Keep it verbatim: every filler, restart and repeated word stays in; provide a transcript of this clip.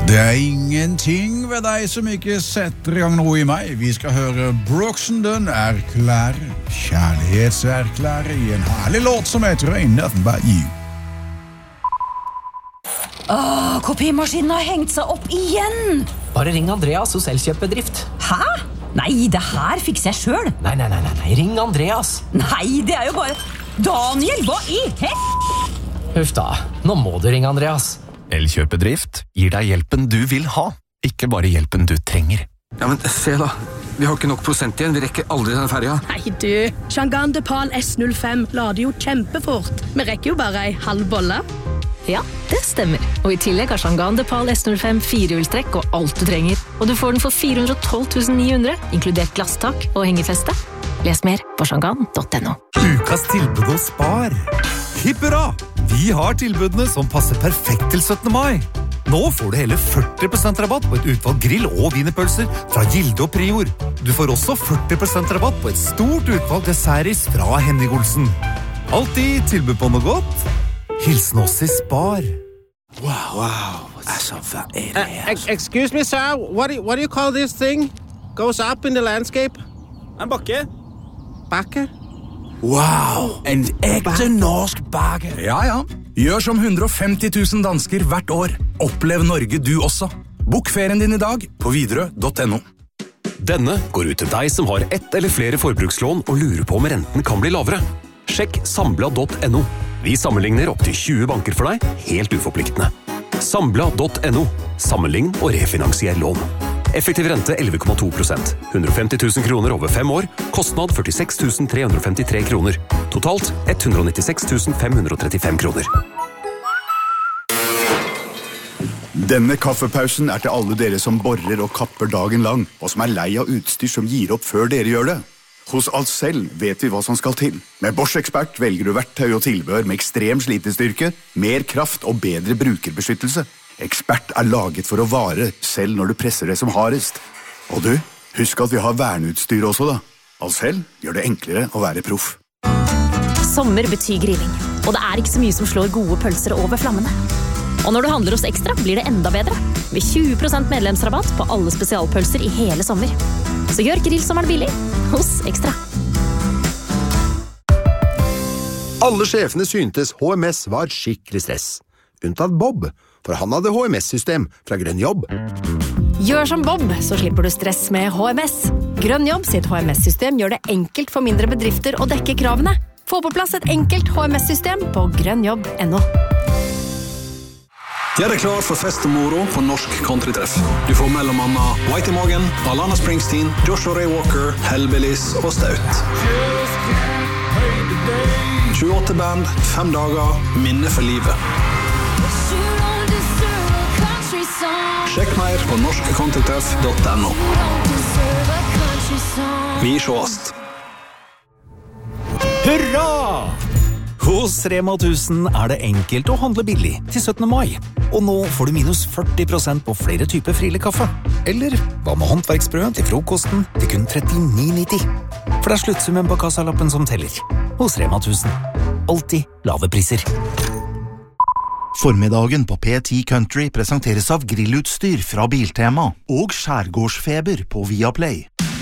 Det er ingenting ved deg som ikke setter i gang noe i meg. Vi skal høre Brooksenden erklære, kjærlighetserklære i en herlig låt som heter Ain't Nothing But You. Åh, kopimaskinen har hengt seg opp igjen! Bare ring Andreas hos Elkjøp-bedrift. Hæ? Nei, det her fikser jeg selv. Nei, nei, nei, nei, ring Andreas. Nei, det er jo bare... Daniel, hva i hel... Huff da, nå må du ringe Andreas. Elkjøp-bedrift gir deg hjelpen du vil ha, ikke bare hjelpen du trenger. Ja, men se da. Vi har ikke nok prosent igjen. Vi rekker aldri denne ferja. Nei, du. Shangan Depal S null fem lader jo kjempefort. Vi rekker jo bare ei halv bolle. Ja, det stemmer. Og i tillegg har Shangan Depal S null fem firehjulstrekk og alt du trenger. Og du får den for fire hundre og tolv tusen ni hundre, inkludert glasstak og hengefeste. Les mer på shangan punktum no. Ukas tilbud hos Spar. Hipp hurra! Vi har tilbudene som passer perfekt til syttende mai. Nå får du hele førti prosent rabatt på et utvalg grill- og wienerpølser fra Gilde og Prior. Du får også førti prosent rabatt på et stort utvalg dessertis fra Henning Olsen. Alltid tilbud på noe godt. Hilsen oss i Spar. Wow, wow. That's a fat area. Uh, excuse me, sir. What do, you, what do you call this thing? Goes up in the landscape? En bakke. Bakke? Wow, en ekte norsk bakke. Ja, ja. Gjør som hundre og femti tusen dansker hvert år. Opplev Norge du også. Bok ferien din i dag på Widerøe punktum no. Denne går ut til deg som har ett eller flere forbrukslån og lurer på om renten kan bli lavere. Sjekk Sambla punktum no. Vi sammenligner opp til tjue banker for deg, helt uforpliktende. Sambla punktum no. Sammenlign og refinansier lån. Effektiv rente elleve komma to prosent. hundre og femti tusen kroner over fem år. Kostnad førtiseks tusen tre hundre og femtitre kroner. Totalt ett hundre og nittiseks tusen fem hundre og trettifem kroner. Denne kaffepausen er til alle dere som borer og kapper dagen lang, og som er lei av utstyr som gir opp før dere gjør det. Hos Ahlsell vet vi hva som skal til. Med Bosch Expert velger du verktøy og tilbehør med ekstrem slitestyrke, mer kraft og bedre brukerbeskyttelse. Ekspert er laget for å vare, selv når du presser det som hardest. Og du, husk at vi har verneutstyr også da. Ahlsell gjør det enklere å være proff. Sommer betyr grilling, og det er ikke så mye som slår gode pølser over flammene. Og når du handler hos Ekstra, blir det enda bedre. Med tjue prosent medlemsrabatt på alle spesialpølser i hele sommer. Så gjør grillsommeren billig hos Ekstra. Alle sjefene syntes H M S var skikkelig stress. Unntatt Bob, for han hadde H M S-system fra Grønn Jobb. Gjør som Bob, så slipper du stress med H M S. Grønn Jobb sitt H M S-system gjør det enkelt for mindre bedrifter å dekke kravene. Få på plass et enkelt H M S-system på grønnjobb punktum no. Gjør deg klar for fest og moro på Norsk Countrytreff. Du får mellom annet Whitey Morgan, Alana Springsteen, Joshua Ray Walker, Hellbillies og Staut. tjueåtte band, fem dager, minne for livet. Sjekk mer på norsk countrytreff punktum no. Vi sjåast. Hurra! Hos Rema tusen er det enkelt å handle billig til syttende mai. Og nå får du minus førti prosent på flere typer frilig kaffe. Eller hva med håndverksbrød til frokosten til kun trettini nitti. For det er sluttsummen på kassalappen som teller. Hos Rema tusen. Alltid lave priser. Formiddagen på P ti Country presenteres av grillutstyr fra Biltema og skjærgårdsfeber på Viaplay.